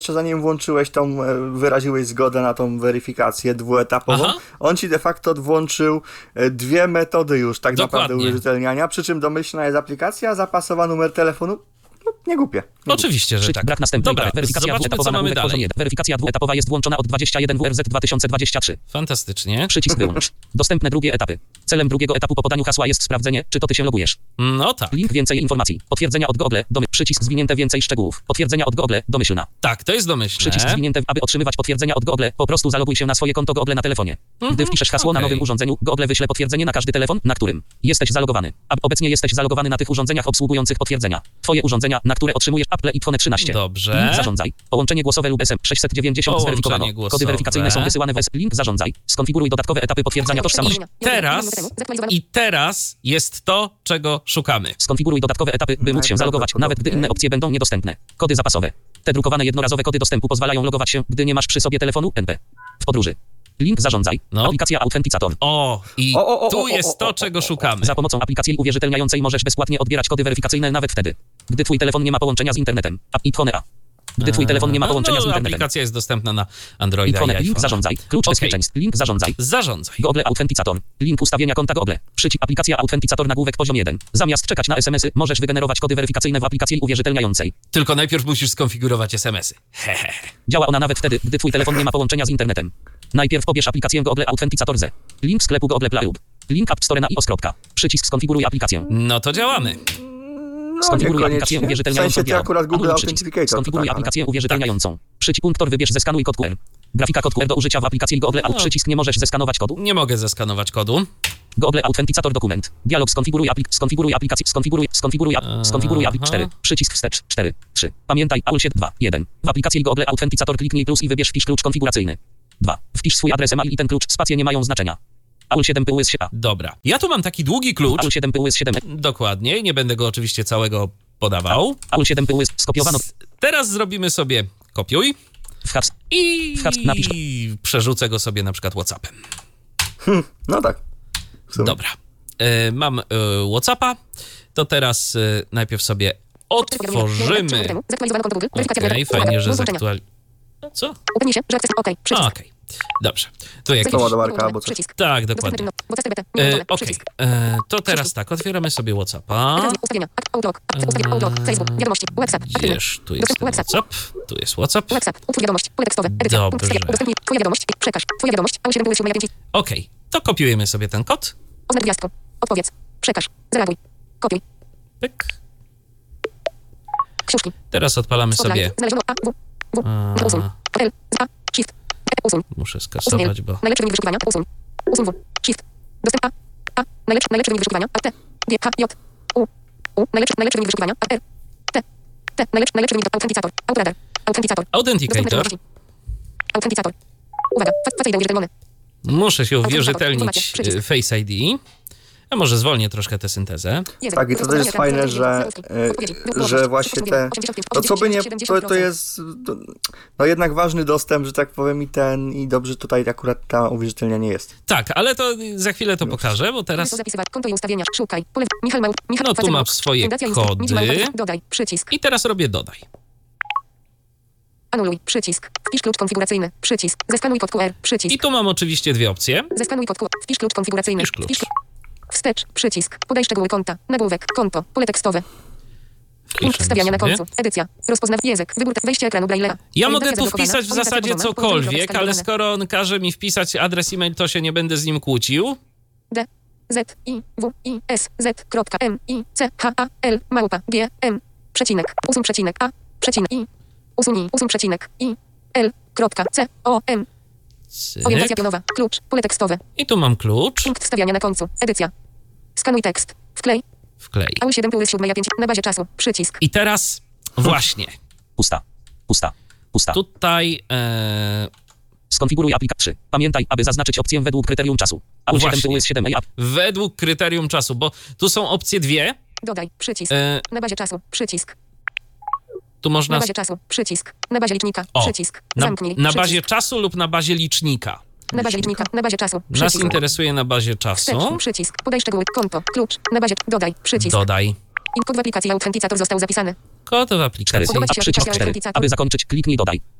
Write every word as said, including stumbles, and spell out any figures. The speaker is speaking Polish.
zanim włączyłeś tą, wyraziłeś zgodę na tą weryfikację dwuetapową, Aha. on ci de facto włączył dwie metody już tak Dokładnie. naprawdę uwierzytelniania, przy czym domyślna jest aplikacja, zapasowa numer telefonu. No, nie głupie. Nie Oczywiście, głupie. że tak. Brak następnej Dobra, weryfikacja dwuetapowa na poziom jeden. Weryfikacja dwuetapowa jest włączona od dwudziestego pierwszego W R Z dwa tysiące dwudziesty trzeci. Fantastycznie. Przycisk wyłącz. Dostępne drugie etapy. Celem drugiego etapu po podaniu hasła jest sprawdzenie, czy to ty się logujesz. No tak. Link więcej informacji. Potwierdzenia od Google. Domy. Przycisk zwinięte więcej szczegółów. Potwierdzenia od Google. Domyślna. Tak, to jest domyślne. Przycisk zwinięte, aby otrzymywać potwierdzenia od Google. Po prostu zaloguj się na swoje konto Google na telefonie. Mhm, Gdy wpiszesz hasło okay. na nowym urządzeniu, Google wyśle potwierdzenie na każdy telefon, na którym jesteś zalogowany. A obecnie jesteś zalogowany na tych urządzeniach obsługujących potwierdzenia. Twoje urządzenia, na które otrzymujesz Apple iPhone trzynaście. Dobrze. Link zarządzaj. Połączenie głosowe lub S M sześćset dziewięćdziesiąt zweryfikowano. Kody weryfikacyjne są wysyłane w S. Link zarządzaj. Skonfiguruj dodatkowe etapy potwierdzania tożsamości. Teraz i teraz jest to, czego szukamy. Skonfiguruj dodatkowe etapy, by móc się zalogować, nawet gdy inne opcje będą niedostępne. Kody zapasowe. Te drukowane jednorazowe kody dostępu pozwalają logować się, gdy nie masz przy sobie telefonu N P. W podróży. Link zarządzaj. No. Aplikacja Authenticator. O, i o, o, o, tu jest to, czego szukamy. Za pomocą aplikacji uwierzytelniającej możesz bezpłatnie odbierać kody weryfikacyjne nawet wtedy, gdy twój telefon nie ma połączenia z internetem. iPhone A. Gdy twój telefon nie ma połączenia no, z internetem. Aplikacja jest dostępna na Androida i iPhone. Link zarządzaj. Klucz okay. bezpieczeństw. Link zarządzaj. Zarządzaj. Google Authenticator. Link ustawienia konta Google. Przycisk aplikacja Authenticator nagłówek poziom jeden. Zamiast czekać na es em esy, możesz wygenerować kody weryfikacyjne w aplikacji uwierzytelniającej. Tylko najpierw musisz skonfigurować es em esy. Działa ona nawet wtedy, gdy twój telefon nie ma połączenia z internetem. Najpierw pobierz aplikację Google Authenticator Z. Link sklepu Google Play. Link App Store na iOS. Przycisk skonfiguruj aplikację. No to działamy. No, skonfiguruj aplikację uwierzytelniającą. W sensie to akurat Google Authenticator. Skonfiguruj tak, aplikację uwierzytelniającą. Przycisk punktor wybierz zeskanuj kod Q R. Grafika kod Q R do użycia w aplikacji Google Auth. Przycisk nie możesz zeskanować kodu. Nie mogę zeskanować kodu. Google Authenticator dokument. Dialog skonfiguruj aplik skonfiguruj aplikację skonfiguruj skonfiguruj ap skonfiguruj aplik cztery. Przycisk wstecz cztery trzy. Pamiętaj A U L siedem dwa jeden. W aplikacji Google Authenticator kliknij plus i wybierz wpisz klucz konfiguracyjny. dwa. Wpisz swój adres e-mail i ten klucz spacje nie mają znaczenia. A U L siedem P U S siedem. Dobra. Ja tu mam taki długi klucz. A U L siedem P U S siedem. Dokładnie. Nie będę go oczywiście całego podawał. A U L siedem P U S skopiowano. Teraz zrobimy sobie kopiuj. Whaps. I Whaps, napisz. przerzucę go sobie na przykład WhatsAppem. Hmm, no tak. Dobra. E, mam e, WhatsAppa. To teraz e, najpierw sobie otworzymy. Okej, okay, fajnie, że zaktualizujemy. Co? Upewnij się, że akces OK. Okej. Okay. Dobrze. Tu jakieś... ładowarka albo coś. Tak, dokładnie. E, Okej. Okay. E, to teraz tak, otwieramy sobie WhatsAppa. Wiesz, tu jest WhatsApp. Tu jest WhatsApp. Dobrze. Okej. Okay. To kopiujemy sobie ten kod. Oznacz gwiazdką. Odpowiedz. Przekaż. Zareaguj. Kopiuj. Pyk. Książki. Teraz odpalamy sobie... Znaleziono A, W, W, usuń. L, Z, A, Shift, usuń. Muszę skasować, bo... Najlepszy wynik wyszukiwania, usuń. Usuń W, Shift. Dostęp A, A, najlepszy, najlepszy wynik wyszukiwania, A, T, G, H, J, U, U, najlepszy, najlepszy wynik wyszukiwania, A, R, T, T, najlepszy, najlepszy wynik, Authenticator, Outrader, Authenticator. Authenticator. Authenticator. Uwaga, Face I D uwierzytelniony. Muszę się uwierzytelnić Face I D. A może zwolnię troszkę tę syntezę. Tak, i to też jest fajne, że, y, że właśnie te... No co by nie... To, to jest to, no jednak ważny dostęp, że tak powiem, i ten... I dobrze tutaj akurat ta uwierzytelnianie jest. Tak, ale to za chwilę to pokażę, bo teraz... Konto i ustawienia. Szukaj. Pole... Michał Mał... Michał No tu mam swoje kody. Dodaj. Przycisk. I teraz robię dodaj. Anuluj. Przycisk. Wpisz klucz konfiguracyjny. Przycisk. Zeskanuj kod Q R. Przycisk. I tu mam oczywiście dwie opcje. Zeskanuj kod Q R. Wpisz klucz konfiguracyjny. Wpisz klucz. Wstecz, przycisk, podaj szczegóły konta, nagłówek, konto, pole tekstowe. Punkt wstawiania na końcu, edycja, rozpoznaw język, wybór, wejście ekranu Braille'a. Ja mogę tu wpisać w zasadzie cokolwiek, ale skoro on każe mi wpisać adres e-mail, to się nie będę z nim kłócił. D, Z, I, W, I, S, Z, kropka, M, I, C, H, A, L, małpa, G, M, przecinek, usuń przecinek, A, przecinek, I, usuń I, usuń przecinek, I, L, kropka, C, O, M. Cyk. Orientacja pionowa, klucz, pole tekstowe. I tu mam klucz. Punkt wstawiania na końcu, edycja. Skanuj tekst, wklej. Wklej. A U L siedem plus siedem pięć na bazie czasu, przycisk. I teraz właśnie. Pusta, pusta, pusta. Tutaj... E... Skonfiguruj aplikację trzy. Pamiętaj, aby zaznaczyć opcję według kryterium czasu. A U L siedem plus siedem app. Według kryterium czasu, bo tu są opcje dwie. Dodaj, przycisk. E... Na bazie czasu, przycisk. Tu można... Na bazie czasu, przycisk. Na bazie licznika, o, przycisk. Na, Zamknij, na przycisk. bazie czasu lub na bazie licznika. Na bazie licznika, na bazie czasu, przycisk. Nas interesuje na bazie czasu. Wstecz, przycisk. Podaj szczegóły, konto, klucz. Na bazie, dodaj, przycisk. Dodaj. In kod w aplikacji Authenticator został zapisany. Kod w aplikacji. cztery. A przycisk cztery. Aby zakończyć, kliknij dodaj.